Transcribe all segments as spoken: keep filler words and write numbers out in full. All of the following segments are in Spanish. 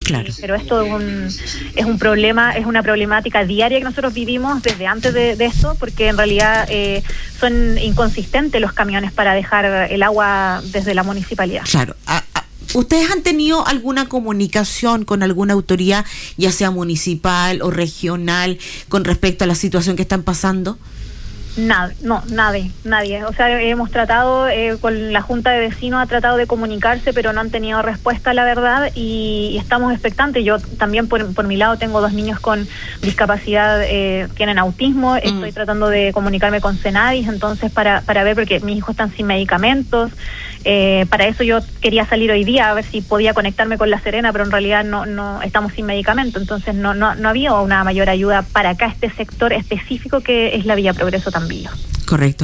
Claro. Y, pero esto es un, es un problema, es una problemática diaria que nosotros vivimos desde antes de, de esto, porque en realidad eh, son inconsistentes los camiones para dejar el agua desde la municipalidad. Claro. A, a, ¿Ustedes han tenido alguna comunicación con alguna autoridad, ya sea municipal o regional, con respecto a la situación que están pasando? Nada, no, nadie, nadie. O sea, hemos tratado, eh, con la Junta de Vecinos ha tratado de comunicarse, pero no han tenido respuesta, la verdad, y, y estamos expectantes. Yo también, por, por mi lado, tengo dos niños con discapacidad, eh, tienen autismo, mm. estoy tratando de comunicarme con Senadis, entonces, para, para ver, porque mis hijos están sin medicamentos. Eh, para eso yo quería salir hoy día a ver si podía conectarme con La Serena, pero en realidad no, no estamos sin medicamento, entonces no, no, no había una mayor ayuda para acá, este sector específico que es la Villa Progreso Tambillo. Correcto.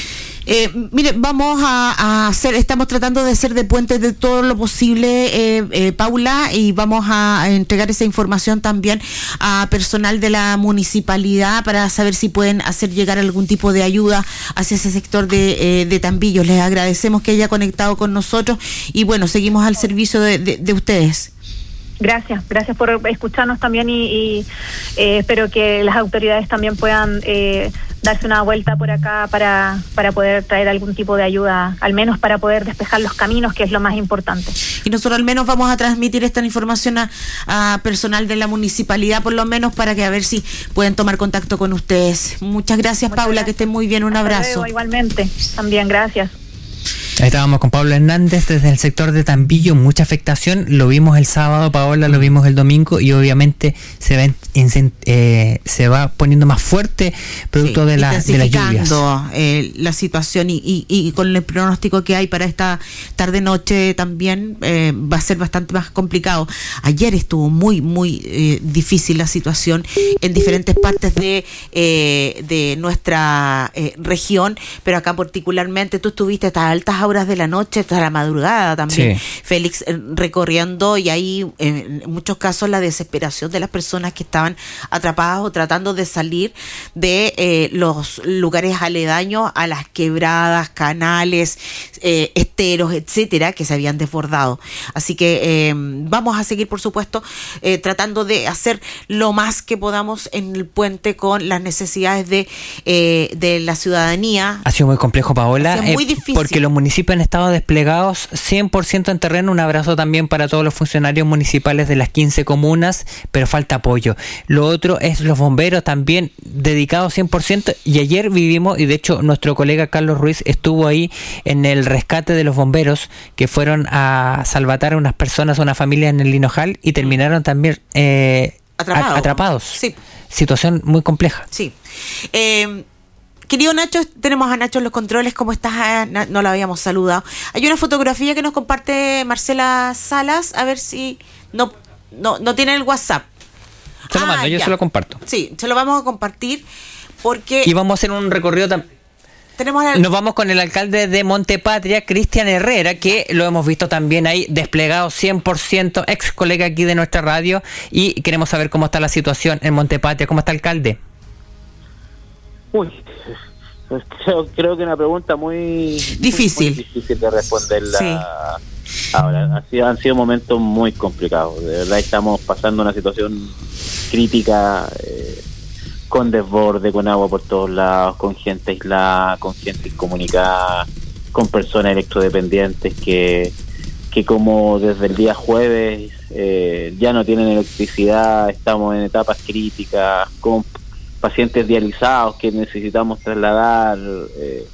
Eh, mire, vamos a, a hacer, estamos tratando de ser de puente de todo lo posible, eh, eh, Paula, y vamos a entregar esa información también a personal de la municipalidad para saber si pueden hacer llegar algún tipo de ayuda hacia ese sector de, eh, de Tambillo. Les agradecemos que haya conectado con nosotros y bueno, seguimos al servicio de, de, de ustedes. Gracias, gracias por escucharnos también y, y eh, espero que las autoridades también puedan eh, darse una vuelta por acá para, para poder traer algún tipo de ayuda, al menos para poder despejar los caminos, que es lo más importante. Y nosotros al menos vamos a transmitir esta información a, a personal de la municipalidad, por lo menos para que a ver si pueden tomar contacto con ustedes. Muchas gracias, Muchas Paula, gracias. Que estén muy bien, un Hasta abrazo. Luego, igualmente, también gracias. Ahí estábamos con Pablo Hernández desde el sector de Tambillo, mucha afectación, lo vimos el sábado, Paola, lo vimos el domingo y obviamente se va, en, eh, se va poniendo más fuerte producto sí, de, la, de las lluvias. Eh, la situación y, y, y con el pronóstico que hay para esta tarde-noche también eh, va a ser bastante más complicado. Ayer estuvo muy, muy eh, difícil la situación en diferentes partes de, eh, de nuestra eh, región, pero acá particularmente tú estuviste hasta altas horas de la noche, hasta la madrugada también, sí. Félix, eh, recorriendo y ahí en muchos casos la desesperación de las personas que estaban atrapadas o tratando de salir de eh, los lugares aledaños a las quebradas, canales, eh, esteros, etcétera, que se habían desbordado. Así que eh, vamos a seguir, por supuesto, eh, tratando de hacer lo más que podamos en el puente con las necesidades de, eh, de la ciudadanía. Ha sido muy complejo, Paola, ha sido muy eh, difícil. Porque los municipios han estado desplegados cien por ciento en terreno. Un abrazo también para todos los funcionarios municipales de las quince comunas, pero falta apoyo. Lo otro es los bomberos también dedicados cien por ciento, y ayer vivimos, y de hecho nuestro colega Carlos Ruiz estuvo ahí en el rescate de los bomberos que fueron a salvatar a unas personas, a una familia en el Linojal y terminaron también eh, Atrapado. a, atrapados. Sí. Situación muy compleja. Sí. Eh, Querido Nacho, tenemos a Nacho en los controles. ¿Cómo estás? No la habíamos saludado. Hay una fotografía que nos comparte Marcela Salas. A ver si no no, no tiene el WhatsApp. Se lo ah, mando, yo ya. se lo comparto. Sí, se lo vamos a compartir porque... Y vamos a hacer un recorrido también. Tenemos el... Nos vamos con el alcalde de Montepatria, Cristian Herrera, que lo hemos visto también ahí desplegado cien por ciento, ex colega aquí de nuestra radio, y queremos saber cómo está la situación en Montepatria. ¿Cómo está, alcalde? Uy, pues creo, creo que una pregunta muy difícil, muy, muy difícil de responderla. Sí. Ahora, han sido, han sido momentos muy complicados. De verdad estamos pasando una situación crítica, eh, con desborde, con agua por todos lados, con gente aislada, con gente incomunicada, con personas electrodependientes que, que como desde el día jueves eh, ya no tienen electricidad, estamos en etapas críticas, con pacientes dializados que necesitamos trasladar. Eh,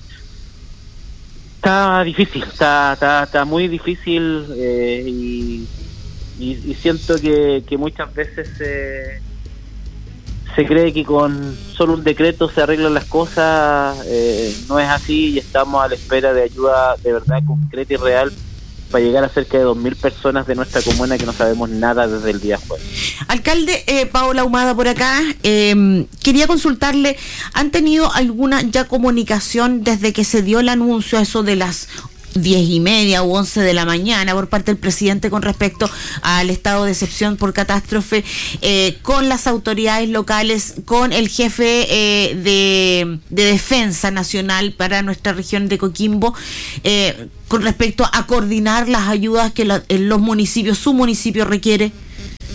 está difícil, está está, está muy difícil eh, y, y, y siento que, que muchas veces eh, se cree que con solo un decreto se arreglan las cosas. Eh, no es así y estamos a la espera de ayuda de verdad concreta y real para llegar a cerca de dos mil personas de nuestra comuna que no sabemos nada desde el día jueves. Alcalde, eh, Paola Ahumada por acá, eh, quería consultarle, ¿han tenido alguna ya comunicación desde que se dio el anuncio a eso de las diez y media u once de la mañana por parte del presidente con respecto al estado de excepción por catástrofe, eh, con las autoridades locales, con el jefe eh, de, de defensa nacional para nuestra región de Coquimbo, eh, con respecto a coordinar las ayudas que la, en los municipios, su municipio requiere?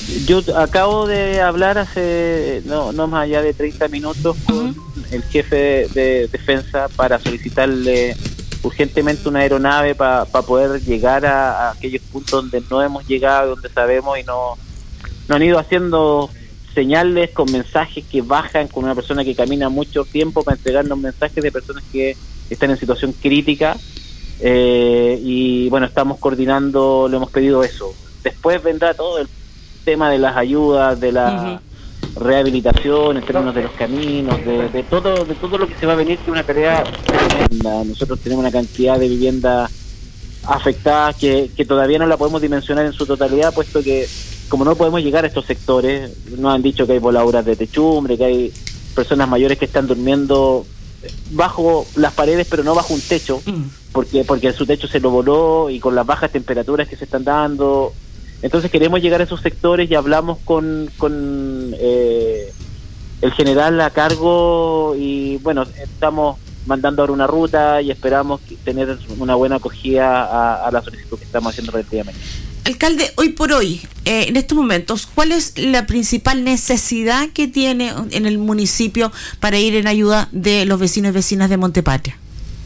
Yo acabo de hablar hace no, no más allá de treinta minutos con uh-huh. el jefe de, de defensa para solicitarle urgentemente una aeronave para pa poder llegar a, a aquellos puntos donde no hemos llegado, donde sabemos y no, no han ido haciendo señales con mensajes que bajan con una persona que camina mucho tiempo para entregarnos mensajes de personas que están en situación crítica. Eh, y bueno, estamos coordinando, le hemos pedido eso. Después vendrá todo el tema de las ayudas, de la uh-huh. rehabilitación en términos de los caminos, de, de todo de todo lo que se va a venir, que es una tarea tremenda. Nosotros tenemos una cantidad de viviendas afectadas que, que todavía no la podemos dimensionar en su totalidad, puesto que como no podemos llegar a estos sectores, nos han dicho que hay voladuras de techumbre, que hay personas mayores que están durmiendo bajo las paredes pero no bajo un techo, uh-huh. porque porque su techo se lo voló y con las bajas temperaturas que se están dando. Entonces queremos llegar a esos sectores y hablamos con, con eh, el general a cargo y bueno, estamos mandando ahora una ruta y esperamos tener una buena acogida a, a la solicitud que estamos haciendo relativamente. Alcalde, hoy por hoy, eh, en estos momentos, ¿cuál es la principal necesidad que tiene en el municipio para ir en ayuda de los vecinos y vecinas de Montepatria?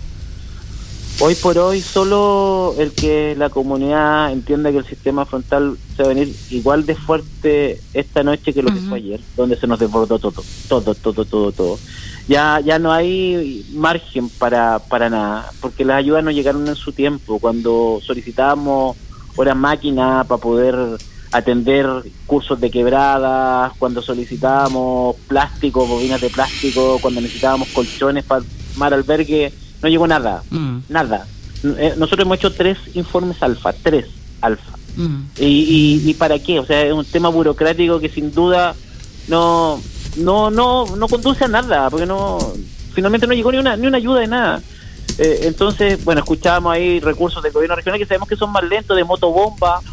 Hoy por hoy solo el que la comunidad entienda que el sistema frontal se va a venir igual de fuerte esta noche que lo uh-huh. que fue ayer, donde se nos desbordó todo, todo, todo, todo, todo. Ya ya no hay margen para para nada, porque las ayudas no llegaron en su tiempo. Cuando solicitábamos horas máquinas para poder atender cursos de quebradas, cuando solicitábamos plástico, bobinas de plástico, cuando necesitábamos colchones para mar albergue, no llegó nada, mm. nada. Eh, nosotros hemos hecho tres informes alfa, tres alfa. Mm. Y, y, ¿Y para qué? O sea, es un tema burocrático que sin duda no no no no conduce a nada, porque no finalmente no llegó ni una ni una ayuda de nada. Eh, entonces, bueno, escuchábamos ahí recursos del gobierno regional que sabemos que son más lentos, de motobomba.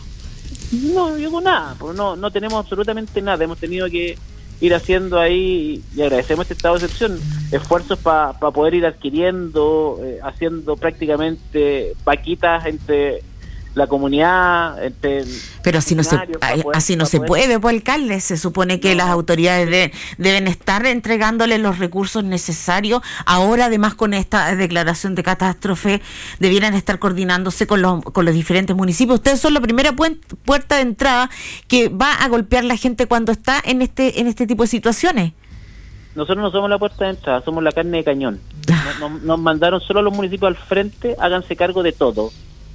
No llegó nada, pues no no tenemos absolutamente nada. Hemos tenido que ir haciendo ahí, y agradecemos este estado de excepción, esfuerzos para pa poder ir adquiriendo, eh, haciendo prácticamente vaquitas entre la comunidad, entre pero así no se poder, así no se poder. puede, pues, alcalde. Se supone que no. las autoridades de, deben estar entregándole los recursos necesarios. Ahora, además, con esta declaración de catástrofe, debieran estar coordinándose con los con los diferentes municipios. Ustedes son la primera pu- puerta de entrada que va a golpear la gente cuando está en este en este tipo de situaciones. Nosotros no somos la puerta de entrada, somos la carne de cañón. Nos, nos, nos mandaron solo a los municipios al frente, háganse cargo de todo,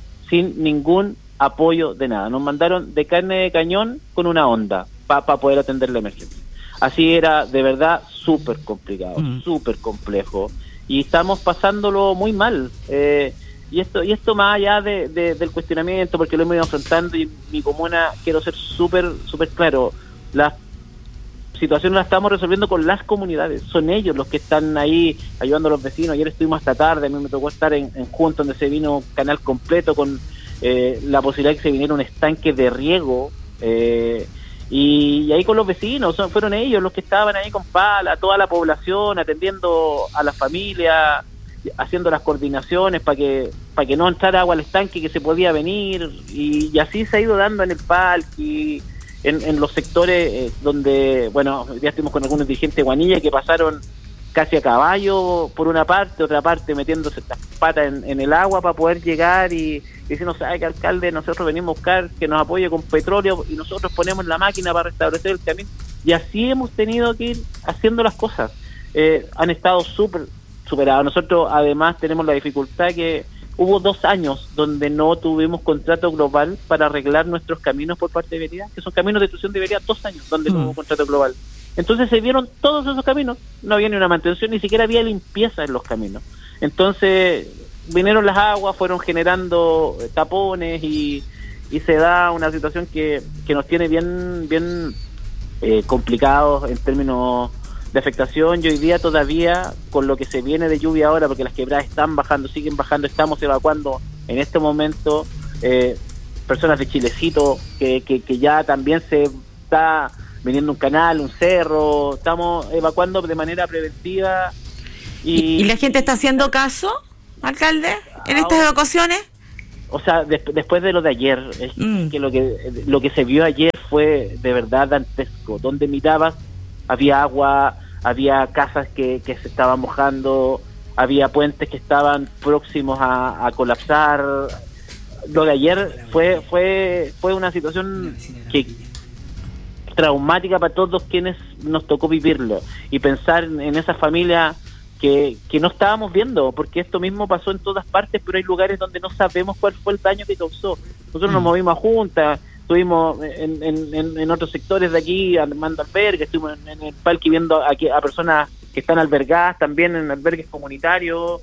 sin ningún apoyo de nada. Nos mandaron de carne de cañón con una onda para pa poder atender la emergencia. Así era, de verdad, súper complicado, mm. súper complejo. Y estamos pasándolo muy mal. Eh, y esto y esto más allá de, de, del cuestionamiento, porque lo hemos ido enfrentando, y mi comuna, quiero ser súper súper claro, las situaciones las estamos resolviendo con las comunidades. Son ellos los que están ahí ayudando a los vecinos. Ayer estuvimos hasta tarde, a mí me tocó estar en, en Junta, donde se vino canal completo con eh, la posibilidad de que se viniera un estanque de riego, eh, y, y ahí con los vecinos, son, fueron ellos los que estaban ahí con pala, toda la población, atendiendo a las familias, haciendo las coordinaciones para que para que no entrara agua al estanque que se podía venir, y, y así se ha ido dando en el parque, En, en los sectores eh, donde, bueno, ya estuvimos con algunos dirigentes de Guanilla que pasaron casi a caballo por una parte, otra parte metiéndose las patas en, en el agua para poder llegar y diciendo, ¿sabe qué, alcalde? Nosotros venimos a buscar que nos apoye con petróleo y nosotros ponemos la máquina para restablecer el camino. Y así hemos tenido que ir haciendo las cosas. Eh, han estado súper superados. Nosotros además tenemos la dificultad que hubo dos años donde no tuvimos contrato global para arreglar nuestros caminos por parte de Veredad, que son caminos de destrucción de Veredad, dos años donde mm. no hubo contrato global. Entonces se vieron todos esos caminos, no había ni una mantención, ni siquiera había limpieza en los caminos. Entonces vinieron las aguas, fueron generando tapones y, y se da una situación que, que nos tiene bien, bien eh, complicados en términos de afectación. Y hoy día todavía, con lo que se viene de lluvia ahora, porque las quebradas están bajando, siguen bajando, estamos evacuando en este momento eh, personas de Chilecito, que, que, que ya también se está viniendo un canal, un cerro, estamos evacuando de manera preventiva. ¿Y, ¿Y la gente está haciendo caso, alcalde, en estas evacuaciones? O sea, des, después de lo de ayer, es mm. que lo que lo que se vio ayer fue de verdad dantesco. Donde mirabas había agua, había casas que, que se estaban mojando, había puentes que estaban próximos a, a colapsar. Lo de ayer fue fue fue una situación que traumática para todos quienes nos tocó vivirlo, y pensar en esa familia que, que no estábamos viendo, porque esto mismo pasó en todas partes, pero hay lugares donde no sabemos cuál fue el daño que causó. Nosotros mm. nos movimos a Junta, estuvimos en, en, en, en otros sectores de aquí armando albergues, estuvimos en, en el parque viendo a, a personas que están albergadas también en albergues comunitarios,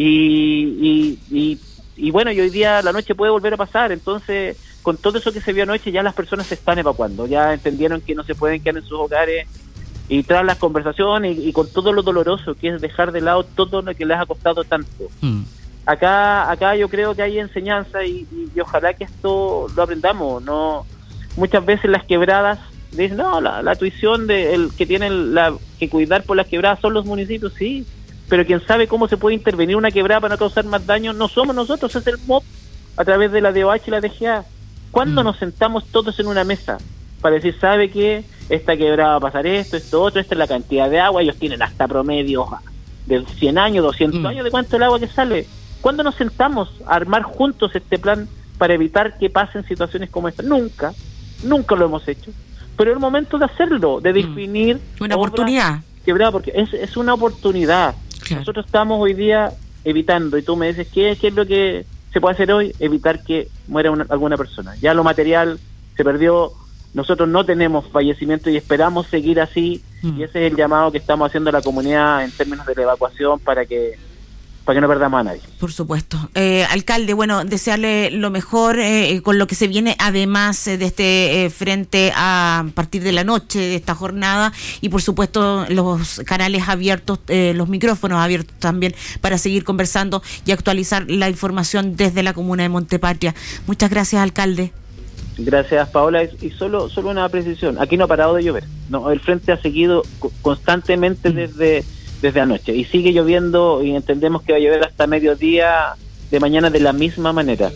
y, y, y, y bueno, y hoy día la noche puede volver a pasar. Entonces, con todo eso que se vio anoche, ya las personas se están evacuando, ya entendieron que no se pueden quedar en sus hogares, y tras las conversaciones y, y con todo lo doloroso que es dejar de lado todo lo que les ha costado tanto. Mm. Acá acá yo creo que hay enseñanza, y, y, y ojalá que esto lo aprendamos. No, muchas veces las quebradas dicen, no, la, la tuición de el que tienen la que cuidar por las quebradas son los municipios, sí, pero quien sabe cómo se puede intervenir una quebrada para no causar más daño no somos nosotros, es el M O P a través de la D O H y la D G A. ¿Cuándo mm. nos sentamos todos en una mesa para decir, sabe que esta quebrada va a pasar esto, esto, otro, esta es la cantidad de agua? Ellos tienen hasta promedios de cien años, doscientos mm. años de cuánto es el agua que sale. ¿Cuándo nos sentamos a armar juntos este plan para evitar que pasen situaciones como esta? Nunca, nunca lo hemos hecho. Pero es el momento de hacerlo, de definir mm. una oportunidad. Quebrada, porque es, es una oportunidad. Claro. Nosotros estamos hoy día evitando, y tú me dices, ¿qué, qué es lo que se puede hacer hoy? Evitar que muera una, alguna persona. Ya lo material se perdió. Nosotros no tenemos fallecimiento y esperamos seguir así, mm. y ese es el llamado que estamos haciendo a la comunidad en términos de la evacuación para que para que no perdamos a nadie. Por supuesto. Eh, alcalde, bueno, desearle lo mejor eh, con lo que se viene, además eh, de este eh, frente a partir de la noche de esta jornada, y por supuesto los canales abiertos, eh, los micrófonos abiertos también para seguir conversando y actualizar la información desde la comuna de Montepatria. Muchas gracias, alcalde. Gracias, Paola. Y solo solo una precisión. Aquí no ha parado de llover. No, el frente ha seguido constantemente desde desde anoche y sigue lloviendo, y entendemos que va a llover hasta mediodía de mañana de la misma manera.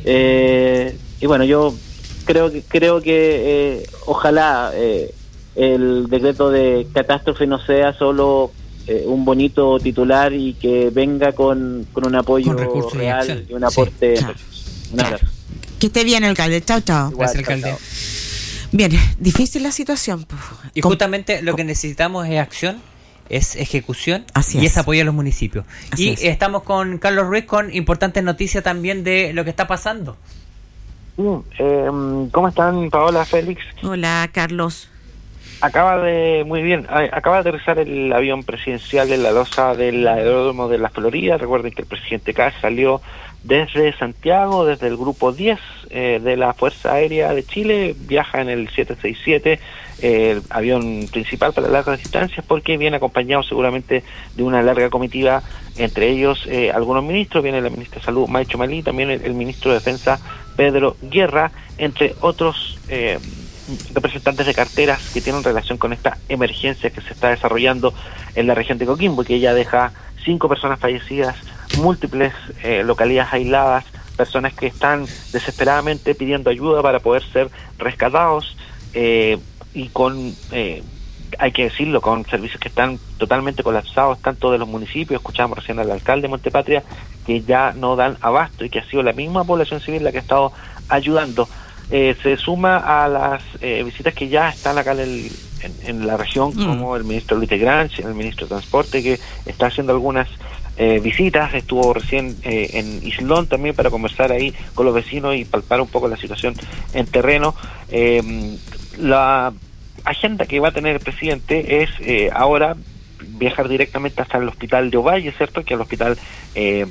Eh, y bueno, yo creo que creo que eh, ojalá eh, el decreto de catástrofe no sea solo eh, un bonito titular, y que venga con, con un apoyo con real y un aporte. Sí, claro. Un abrazo. Que esté bien, alcalde. Chao, chao. Igual, Gracias, alcalde. Chao. Bien, difícil la situación. Y Com- justamente lo que necesitamos es acción, es ejecución. Así y es. es apoyo a los municipios. Así y es. estamos con Carlos Ruiz con importantes noticias también de lo que está pasando. Sí, eh, ¿cómo están, Paola, Félix? Hola, Carlos. Acaba de, muy bien, acaba de aterrizar el avión presidencial en la losa del aeródromo de la Florida. Recuerden que el presidente Kass salió desde Santiago, desde el grupo diez eh, de la Fuerza Aérea de Chile, viaja en el siete sesenta y siete, eh, el avión principal para largas distancias, porque viene acompañado seguramente de una larga comitiva, entre ellos eh, algunos ministros. Viene la ministra de Salud, Maicho Malí, también el, el ministro de Defensa, Pedro Guerra, entre otros eh, representantes de carteras que tienen relación con esta emergencia que se está desarrollando en la región de Coquimbo, que ya deja cinco personas fallecidas, múltiples eh, localidades aisladas, personas que están desesperadamente pidiendo ayuda para poder ser rescatados, eh, y con, eh, hay que decirlo, con servicios que están totalmente colapsados, tanto de los municipios. Escuchábamos recién al alcalde de Montepatria, que ya no dan abasto, y que ha sido la misma población civil la que ha estado ayudando. Eh, se suma a las eh, visitas que ya están acá en, el, en, en la región, mm. como el ministro Luis de Granch, el ministro de Transporte, que está haciendo algunas eh, visitas. Estuvo recién eh, en Islón también para conversar ahí con los vecinos y palpar un poco la situación en terreno. Eh, la agenda que va a tener el presidente es eh, ahora viajar directamente hasta el hospital de Ovalle, ¿cierto? Que el hospital eh,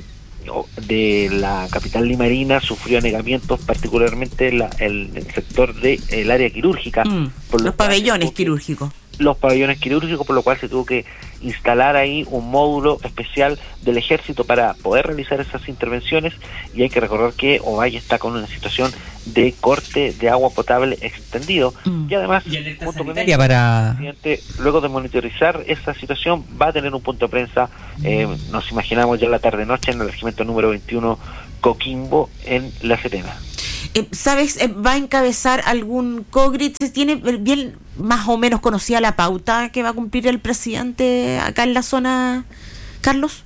de la capital limarina sufrió anegamientos, particularmente la, el, el sector de el área quirúrgica, mm, por los pabellones quirúrgicos los pabellones quirúrgicos, por lo cual se tuvo que instalar ahí un módulo especial del ejército para poder realizar esas intervenciones. Y hay que recordar que Ovalle está con una situación de corte de agua potable extendido, mm. y además y alerta sanitaria para... el presidente, luego de monitorizar esa situación, va a tener un punto de prensa, eh, nos imaginamos ya la tarde noche, en el regimiento número veintiuno Coquimbo, en La Serena. Eh, ¿Sabes? Eh, ¿Va a encabezar algún COGRIT? ¿Se tiene bien más o menos conocida la pauta que va a cumplir el presidente acá en la zona, Carlos?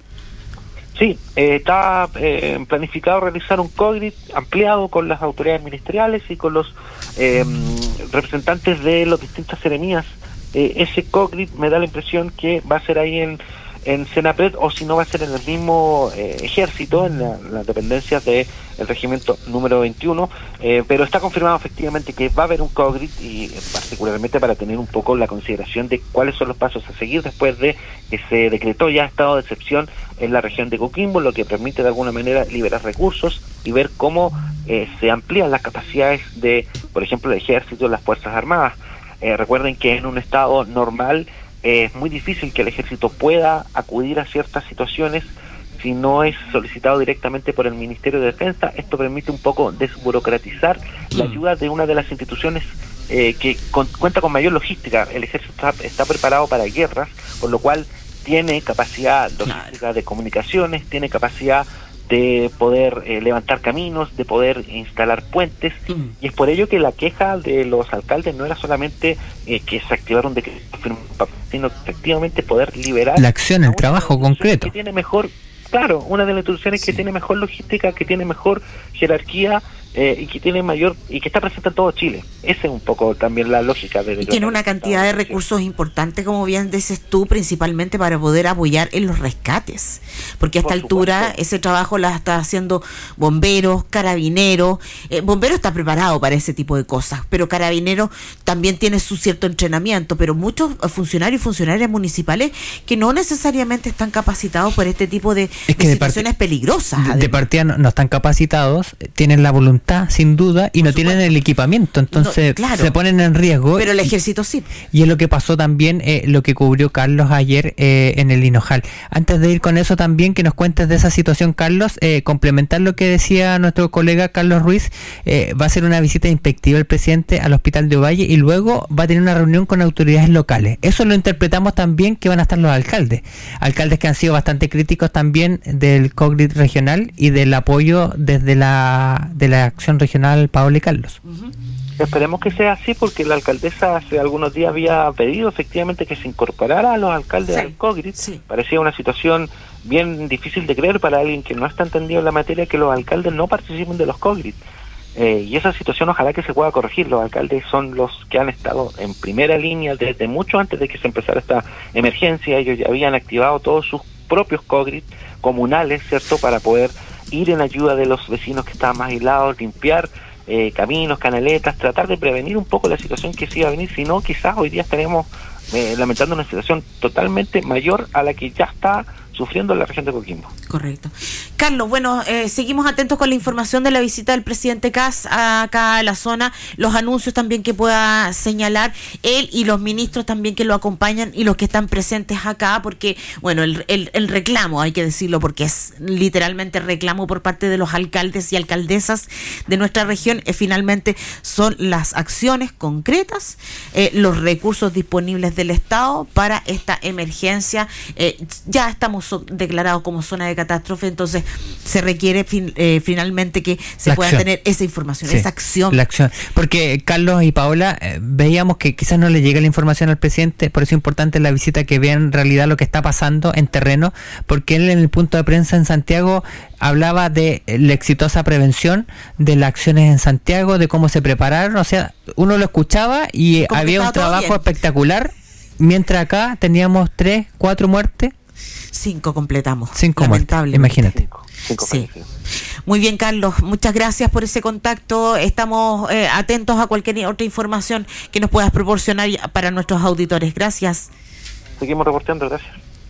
Sí, eh, está eh, planificado realizar un COGRIT ampliado con las autoridades ministeriales y con los eh, representantes de las distintas seremías. Eh, ese COGRIT me da la impresión que va a ser ahí en, en Senapred, o si no va a ser en el mismo eh, ejército, en la, las dependencias del regimiento número veintiuno, eh, pero está confirmado efectivamente que va a haber un COGRIT, y particularmente para tener un poco la consideración de cuáles son los pasos a seguir después de que se decretó ya estado de excepción en la región de Coquimbo, lo que permite de alguna manera liberar recursos y ver cómo eh, se amplían las capacidades de, por ejemplo, el ejército y las Fuerzas Armadas. Eh, recuerden que en un estado normal eh, es muy difícil que el ejército pueda acudir a ciertas situaciones si no es solicitado directamente por el Ministerio de Defensa. Esto permite un poco desburocratizar la ayuda de una de las instituciones eh, que con, cuenta con mayor logística. El ejército está, está preparado para guerras, por lo cual tiene capacidad logística claro. de comunicaciones, tiene capacidad de poder eh, levantar caminos, de poder instalar puentes, mm. y es por ello que la queja de los alcaldes no era solamente eh, que se activara un decreto, sino efectivamente poder liberar la acción, el trabajo concreto. Que tiene mejor, claro, una de las instituciones sí. que tiene mejor logística, que tiene mejor jerarquía, eh, y que tiene mayor, y que está presente en todo Chile. Esa es un poco también la lógica de... Y tiene una cantidad de recursos importantes, como bien dices tú, principalmente para poder apoyar en los rescates, porque a esta altura ese trabajo la está haciendo bomberos, carabineros. eh, bomberos está preparado para ese tipo de cosas, pero carabineros también tiene su cierto entrenamiento, pero muchos funcionarios y funcionarias municipales que no necesariamente están capacitados por este tipo de, es que de de situaciones part- peligrosas. De, de partida no, no están capacitados, tienen la voluntad sin duda y por no supuesto. Tienen el equipamiento, entonces no, claro, se ponen en riesgo. Pero el ejército sí. Y es lo que pasó también, eh, lo que cubrió Carlos ayer eh, en el Hinojal. Antes de ir con eso también, que nos cuentes de esa situación, Carlos, eh, complementar lo que decía nuestro colega Carlos Ruiz, eh, va a ser una visita inspectiva el presidente al hospital de Ovalle y luego va a tener una reunión con autoridades locales. Eso lo interpretamos también que van a estar los alcaldes, alcaldes que han sido bastante críticos también del COGRIT regional y del apoyo desde la de la acción regional Paola y Carlos. Uh-huh. Esperemos que sea así, porque la alcaldesa hace algunos días había pedido efectivamente que se incorporara a los alcaldes sí, al COGRIT. Sí. Parecía una situación bien difícil de creer para alguien que no está entendido en la materia, que los alcaldes no participen de los COGRIT. Eh, y esa situación ojalá que se pueda corregir. Los alcaldes son los que han estado en primera línea desde mucho antes de que se empezara esta emergencia. Ellos ya habían activado todos sus propios COGRIT comunales, ¿cierto?, para poder ir en ayuda de los vecinos que estaban más aislados, limpiar eh, caminos, canaletas, tratar de prevenir un poco la situación que se iba a venir. Si no, quizás hoy día estaremos eh, lamentando una situación totalmente mayor a la que ya está sufriendo en la región de Coquimbo. Correcto. Carlos, bueno, eh, seguimos atentos con la información de la visita del presidente Kast acá a la zona, los anuncios también que pueda señalar él y los ministros también que lo acompañan y los que están presentes acá, porque, bueno, el, el, el reclamo, hay que decirlo, porque es literalmente reclamo por parte de los alcaldes y alcaldesas de nuestra región, eh, finalmente son las acciones concretas, eh, los recursos disponibles del Estado para esta emergencia. Eh, ya estamos declarados como zona de catástrofe, entonces se requiere fin, eh, finalmente que se la pueda acción. tener esa información, Sí, esa acción. La acción. Porque Carlos y Paola, eh, veíamos que quizás no le llega la información al presidente, por eso es importante la visita, que vean en realidad lo que está pasando en terreno, porque él en el punto de prensa en Santiago hablaba de la exitosa prevención, de las acciones en Santiago, de cómo se prepararon, o sea, uno lo escuchaba y había un trabajo espectacular, mientras acá teníamos tres, cuatro muertes. Cinco completamos. Cinco muertes, imagínate. Cinco, cinco sí. Muy bien, Carlos, muchas gracias por ese contacto. Estamos eh, atentos a cualquier otra información que nos puedas proporcionar para nuestros auditores. Gracias. Seguimos reportando, gracias.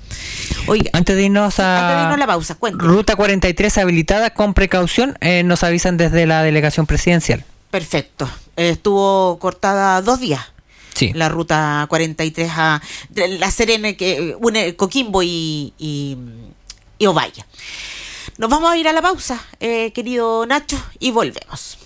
Oiga, antes de irnos a, antes de irnos a la pausa, cuéntame. Ruta cuarenta y tres habilitada con precaución, eh, nos avisan desde la delegación presidencial. Perfecto. Eh, estuvo cortada dos días. Sí. La ruta cuarenta y tres a La Serena, que une Coquimbo y, y, y Ovalle. Nos vamos a ir a la pausa, eh, querido Nacho, y volvemos.